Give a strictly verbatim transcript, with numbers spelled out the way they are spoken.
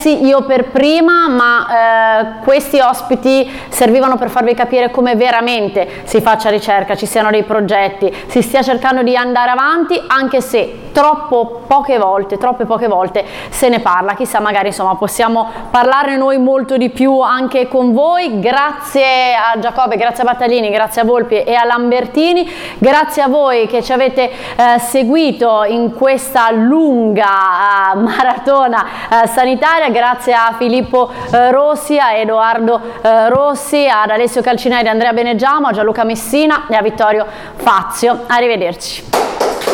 Sì, io per prima, ma eh, questi ospiti servivano per farvi capire come veramente si faccia ricerca, ci siano dei progetti, si stia cercando di andare avanti, anche se troppo poche volte, troppe poche volte se ne parla. Chissà, magari insomma possiamo parlarne noi molto di più anche con voi. Grazie a Giacobbe, grazie a Battaglini, grazie a Volpi e a Lambertini, grazie a voi che ci avete eh, seguito in questa lunga eh, maratona eh, sanitaria. Grazie a Filippo eh, Rossi, a Edoardo eh, Rossi, ad Alessio Calcinelli, Andrea Beneggiamo, a Gianluca Messina e a Vittorio Fazio. Arrivederci.